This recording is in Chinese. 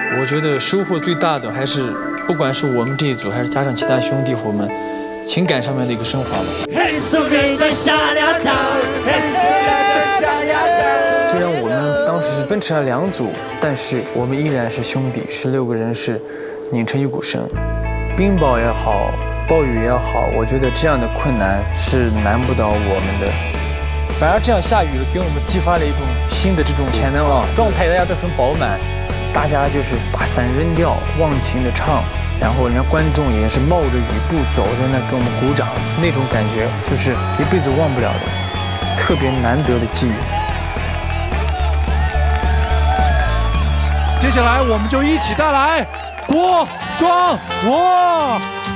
我觉得收获最大的还是，不管是我们这一组，还是加上其他兄弟伙们，情感上面的一个升华吧。虽然我们当时是分成了2组，但是我们依然是兄弟，16个人是拧成一股绳。冰雹也好，暴雨也好，我觉得这样的困难是难不倒我们的。反而这样下雨了，给我们激发了一种新的这种潜能啊，状态大家都很饱满，大家就是把伞扔掉，忘情的唱，然后人家观众也是冒着雨步走在那给我们鼓掌，那种感觉就是一辈子忘不了的，特别难得的记忆。 接下来我们就一起带来国庄我。